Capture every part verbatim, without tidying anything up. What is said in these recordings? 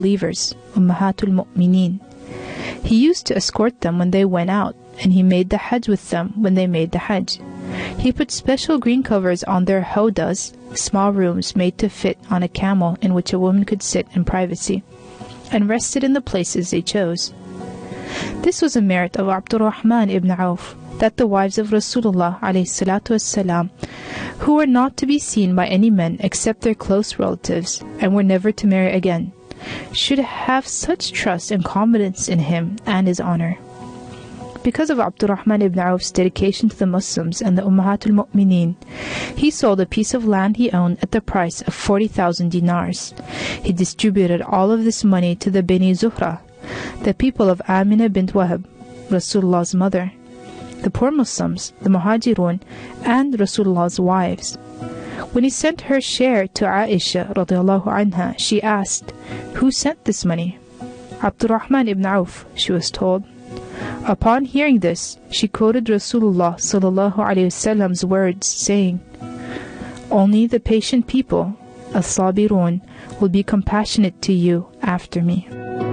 believers, Ummahatul Mu'mineen. He used to escort them when they went out, and he made the Hajj with them when they made the Hajj. He put special green covers on their hawdas, small rooms made to fit on a camel in which a woman could sit in privacy, and rested in the places they chose. This was a merit of Abdurrahman ibn Auf, that the wives of Rasulullah ﷺ, who were not to be seen by any men except their close relatives, and were never to marry again, should have such trust and confidence in him and his honor. Because of Abdurrahman ibn Auf's dedication to the Muslims and the Ummahatul Mu'mineen, he sold a piece of land he owned at the price of forty thousand dinars. He distributed all of this money to the Bani Zuhra, the people of Amina bint Wahab, Rasulullah's mother, the poor Muslims, the Muhajirun, and Rasulullah's wives. When he sent her share to Aisha radiallahu anha, she asked, "Who sent this money?" "Abdurrahman ibn Auf," she was told. Upon hearing this, she quoted Rasulullah sallallahu alaihi wasallam's words, saying, "Only the patient people, as-sabirun, will be compassionate to you after me."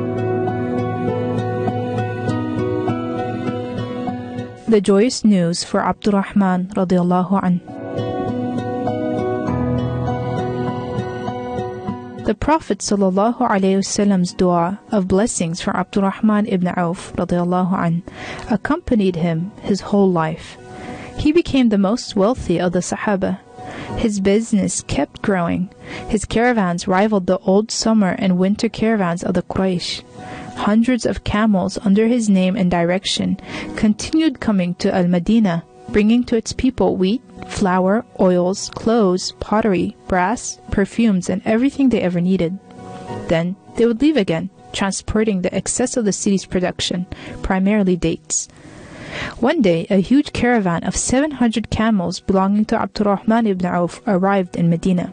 The joyous news for Abdurrahman radiallahu anh. The Prophet sallallahu alaihi wasallam's dua of blessings for Abdurrahman ibn Auf radiallahu anh accompanied him his whole life. He became the most wealthy of the Sahaba. His business kept growing. His caravans rivaled the old summer and winter caravans of the Quraysh. Hundreds of camels under his name and direction continued coming to Al-Madinah, bringing to its people wheat, flour, oils, clothes, pottery, brass, perfumes, and everything they ever needed. Then they would leave again, transporting the excess of the city's production, primarily dates. One day, a huge caravan of seven hundred camels belonging to Abdurrahman ibn Auf arrived in Medina.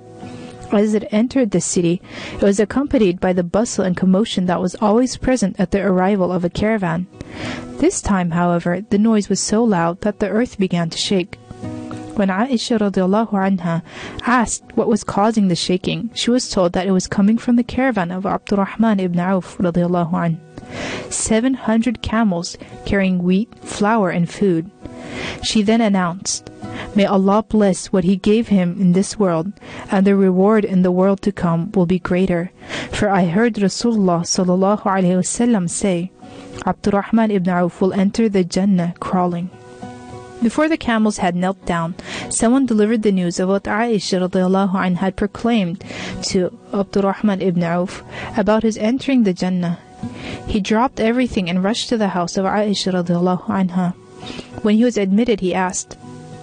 As it entered the city, it was accompanied by the bustle and commotion that was always present at the arrival of a caravan. This time, however, the noise was so loud that the earth began to shake. When Aisha radiallahu anha asked what was causing the shaking, she was told that it was coming from the caravan of Abdurrahman ibn Auf radiallahu anh. Seven hundred camels carrying wheat, flour, and food. She then announced, "May Allah bless what He gave him in this world, and the reward in the world to come will be greater. For I heard Rasulullah sallallahu alaihi wasallam say, Abdurrahman ibn Auf will enter the Jannah crawling." Before the camels had knelt down, someone delivered the news of what Aisha radiallahu anha had proclaimed to Abdurrahman ibn Auf about his entering the Jannah. He dropped everything and rushed to the house of Aisha radiallahu anha. When he was admitted, he asked,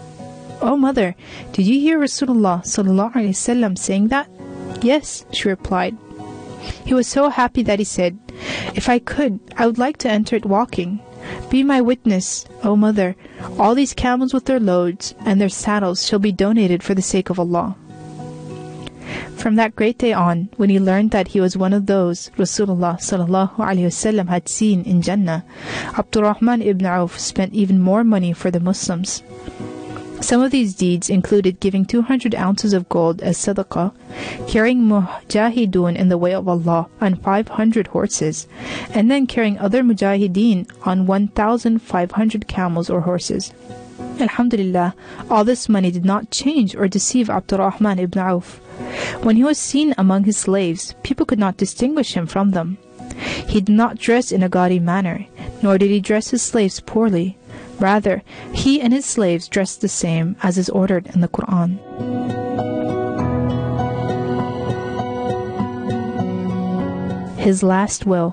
"Oh mother, did you hear Rasulullah sallallahu alaihi wasallam saying that?" "Yes," she replied. He was so happy that he said, "If I could, I would like to enter it walking. Be my witness, O mother, all these camels with their loads and their saddles shall be donated for the sake of Allah." From that great day on, when he learned that he was one of those Rasulullah sallallahu alaihi wasallam had seen in Jannah, Abdurrahman ibn Auf spent even more money for the Muslims. Some of these deeds included giving two hundred ounces of gold as sadaqah, carrying mujahideen in the way of Allah on five hundred horses, and then carrying other mujahideen on one thousand five hundred camels or horses. Alhamdulillah, all this money did not change or deceive Abdurrahman ibn Auf. When he was seen among his slaves, people could not distinguish him from them. He did not dress in a gaudy manner, nor did he dress his slaves poorly. Rather, he and his slaves dressed the same as is ordered in the Quran. His last will.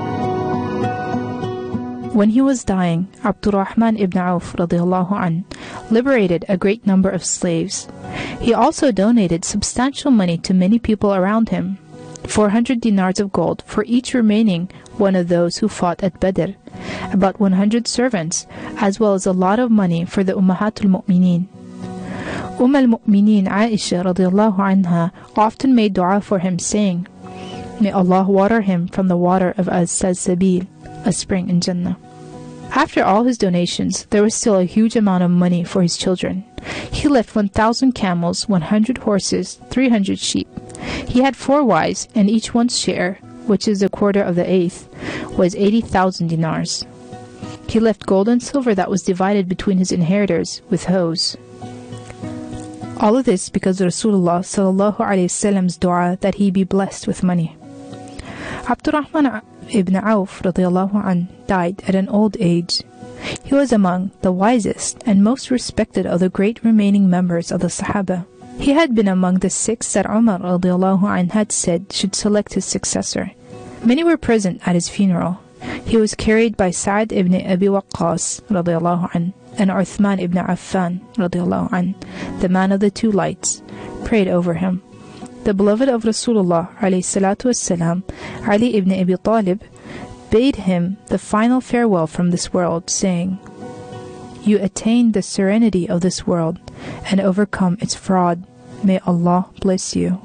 When he was dying, Abdurrahman ibn Auf radiallahu anh liberated a great number of slaves. He also donated substantial money to many people around him, four hundred dinars of gold for each remaining one of those who fought at Badr, about one hundred servants, as well as a lot of money for the Ummahatul Mu'mineen. Umm al-Mu'mineen Aisha radiallahu anha often made dua for him, saying, "May Allah water him from the water of As-Salsabil, a spring in Jannah." After all his donations, there was still a huge amount of money for his children. He left one thousand camels, one hundred horses, three hundred sheep. He had four wives, and each one's share, which is a quarter of the eighth, was eighty thousand dinars. He left gold and silver that was divided between his inheritors with hoes. All of this because of Rasulullah sallallahu alayhi wasallam's dua that he be blessed with money. Abdurrahman ibn Auf radiallahu anh died at an old age. He was among the wisest and most respected of the great remaining members of the Sahaba. He had been among the six that Umar radiallahu anh had said should select his successor. Many were present at his funeral. He was carried by Sa'd ibn Abi Waqqas radiallahu anh and Uthman ibn Affan radiallahu anh, the man of the two lights, prayed over him. The beloved of Rasulullah alayhi salatu wassalam, Ali ibn Abi Talib, bade him the final farewell from this world, saying, "You attain the serenity of this world and overcome its fraud. May Allah bless you."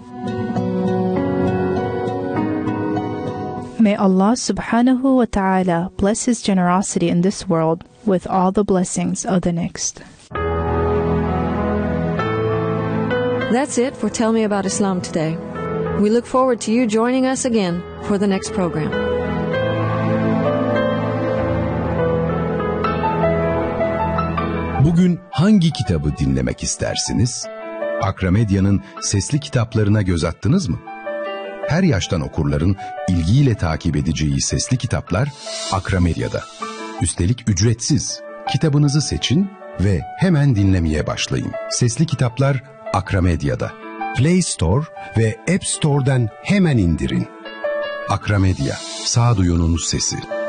May Allah subhanahu wa ta'ala bless his generosity in this world with all the blessings of the next. That's it for Tell Me About Islam today. We look forward to you joining us again for the next program. Bugün hangi kitabı dinlemek istersiniz? Akramedya'nın sesli kitaplarına göz attınız mı? Her yaştan okurların ilgiyle takip edeceği sesli kitaplar Akramedya'da. Üstelik ücretsiz. Kitabınızı seçin ve hemen dinlemeye başlayın. Sesli kitaplar Akramedya'da. Play Store ve App Store'dan hemen indirin. Akramedya, sağduyunun sesi.